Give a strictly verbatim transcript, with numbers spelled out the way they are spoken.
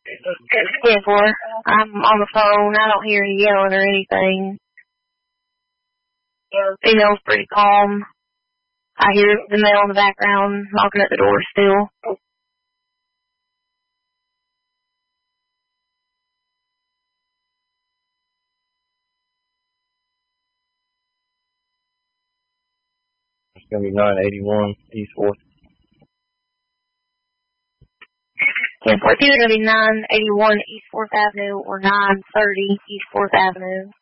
ten four. I'm on the phone. I don't hear any yelling or anything. Female's pretty calm. I hear the male in the background knocking at the door still. It's going to be nine eighty-one East fourth. ten four, it's either going to be nine eighty-one East fourth Avenue or nine thirty East fourth Avenue.